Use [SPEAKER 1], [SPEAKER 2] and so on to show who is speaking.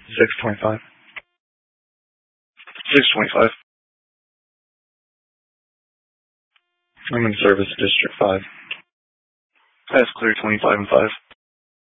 [SPEAKER 1] 625. 625. I'm in service District 5. That's clear 25 and 5.